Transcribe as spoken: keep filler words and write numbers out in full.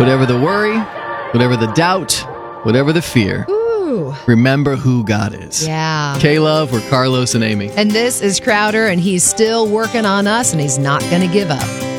Whatever the worry, whatever the doubt, whatever the fear, Ooh. remember who God is. Yeah. K-Love, we're Carlos and Amy. And this is Crowder, and he's still working on us, and he's not going to give up.